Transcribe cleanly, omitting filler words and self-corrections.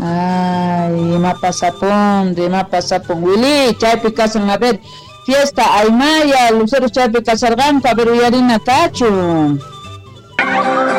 Ay, ima pasapun, Willy, chaypi casan, a ver, fiesta, Aymaya, Luceros chaypi casarganka, pero yarina cachu.